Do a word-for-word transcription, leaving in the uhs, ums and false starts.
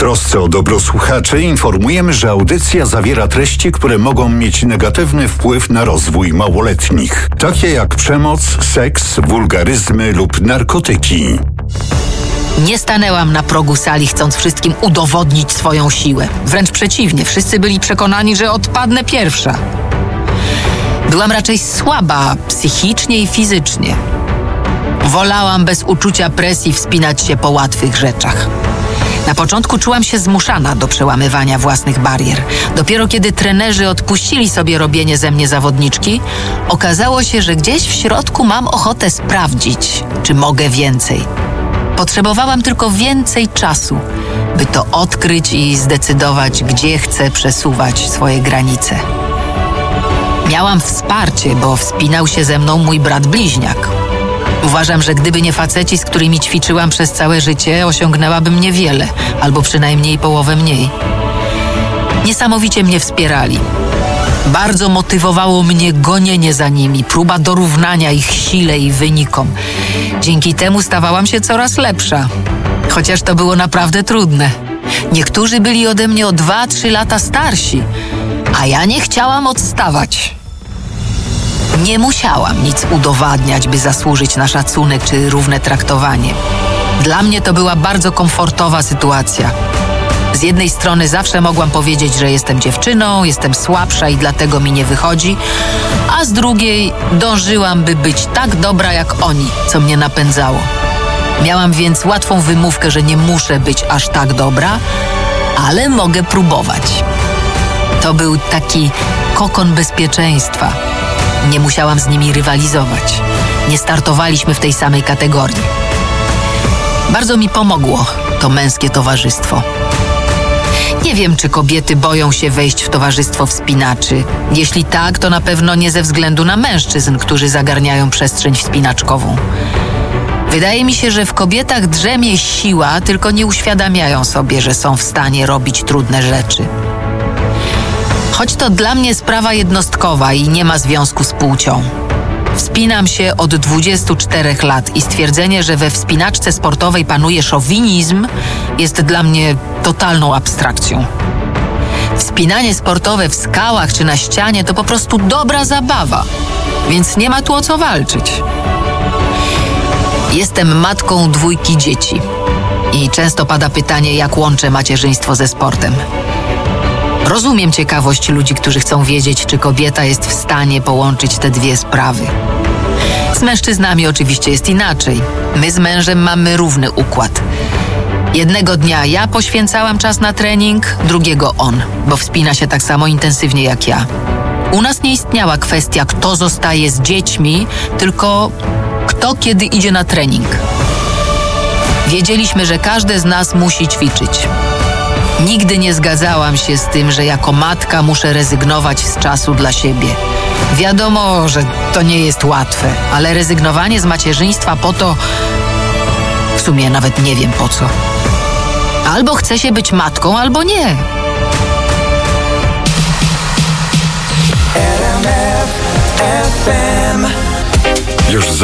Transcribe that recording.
trosce o dobro słuchaczy informujemy, że audycja zawiera treści, które mogą mieć negatywny wpływ na rozwój małoletnich, takie jak przemoc, seks, wulgaryzmy lub narkotyki. Nie stanęłam na progu sali, chcąc wszystkim udowodnić swoją siłę. Wręcz przeciwnie, wszyscy byli przekonani, że odpadnę pierwsza. Byłam raczej słaba psychicznie i fizycznie. Wolałam bez uczucia presji wspinać się po łatwych rzeczach. Na początku czułam się zmuszana do przełamywania własnych barier. Dopiero kiedy trenerzy odpuścili sobie robienie ze mnie zawodniczki, okazało się, że gdzieś w środku mam ochotę sprawdzić, czy mogę więcej. Potrzebowałam tylko więcej czasu, by to odkryć i zdecydować, gdzie chcę przesuwać swoje granice. Miałam wsparcie, bo wspinał się ze mną mój brat bliźniak. Uważam, że gdyby nie faceci, z którymi ćwiczyłam przez całe życie, osiągnęłabym niewiele, albo przynajmniej połowę mniej. Niesamowicie mnie wspierali. Bardzo motywowało mnie gonienie za nimi, próba dorównania ich sile i wynikom. Dzięki temu stawałam się coraz lepsza, chociaż to było naprawdę trudne. Niektórzy byli ode mnie o dwa, trzy lata starsi, a ja nie chciałam odstawać. Nie musiałam nic udowadniać, by zasłużyć na szacunek czy równe traktowanie. Dla mnie to była bardzo komfortowa sytuacja. Z jednej strony zawsze mogłam powiedzieć, że jestem dziewczyną, jestem słabsza i dlatego mi nie wychodzi, a z drugiej dążyłam, by być tak dobra jak oni, co mnie napędzało. Miałam więc łatwą wymówkę, że nie muszę być aż tak dobra, ale mogę próbować. To był taki kokon bezpieczeństwa. Nie musiałam z nimi rywalizować. Nie startowaliśmy w tej samej kategorii. Bardzo mi pomogło to męskie towarzystwo. Nie wiem, czy kobiety boją się wejść w towarzystwo wspinaczy. Jeśli tak, to na pewno nie ze względu na mężczyzn, którzy zagarniają przestrzeń wspinaczkową. Wydaje mi się, że w kobietach drzemie siła, tylko nie uświadamiają sobie, że są w stanie robić trudne rzeczy. Choć to dla mnie sprawa jednostkowa i nie ma związku z płcią. Wspinam się od dwudziestu czterech lat i stwierdzenie, że we wspinaczce sportowej panuje szowinizm, jest dla mnie totalną abstrakcją. Wspinanie sportowe w skałach czy na ścianie to po prostu dobra zabawa, więc nie ma tu o co walczyć. Jestem matką dwójki dzieci i często pada pytanie, jak łączę macierzyństwo ze sportem. Rozumiem ciekawość ludzi, którzy chcą wiedzieć, czy kobieta jest w stanie połączyć te dwie sprawy. Z mężczyznami oczywiście jest inaczej. My z mężem mamy równy układ. Jednego dnia ja poświęcałam czas na trening, drugiego on, bo wspina się tak samo intensywnie jak ja. U nas nie istniała kwestia, kto zostaje z dziećmi, tylko kto kiedy idzie na trening. Wiedzieliśmy, że każdy z nas musi ćwiczyć. Nigdy nie zgadzałam się z tym, że jako matka muszę rezygnować z czasu dla siebie. Wiadomo, że to nie jest łatwe, ale rezygnowanie z macierzyństwa po to... W sumie nawet nie wiem po co. Albo chce się być matką, albo nie. Już za